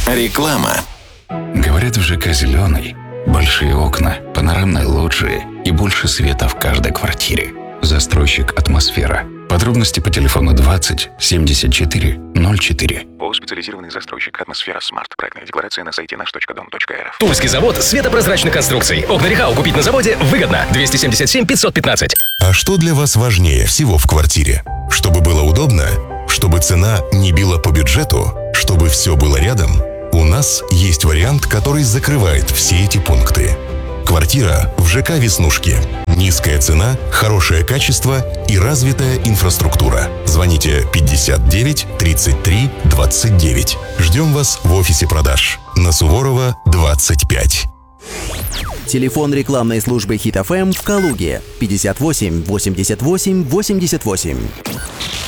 Реклама. Говорят, в ЖК «Зеленый» большие окна, панорамные лоджии и больше света в каждой квартире. Застройщик «Атмосфера». Подробности по телефону 20 74 04. ООО «Специализированный застройщик «Атмосфера Смарт». Проектная декларация на сайте наш.дом.рф. Тульский завод светопрозрачных конструкций. Окна Рехау купить на заводе выгодно. 277 515. А что для вас важнее всего в квартире? Чтобы было удобно? Чтобы цена не била по бюджету? Чтобы все было рядом? У нас есть вариант, который закрывает все эти пункты. Квартира в ЖК «Веснушки». Низкая цена, хорошее качество и развитая инфраструктура. Звоните 59 33 29. Ждем вас в офисе продаж на Суворова, 25. Телефон рекламной службы Hit FM в Калуге 58 88 88.